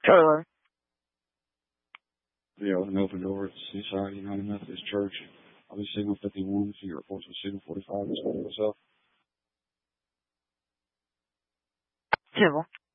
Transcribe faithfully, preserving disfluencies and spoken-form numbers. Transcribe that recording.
Taylor. Yeah, with an open door at Seaside United Methodist Church. I'll be signal fifty-one, so your reports with signal forty-five. What's up? Civil.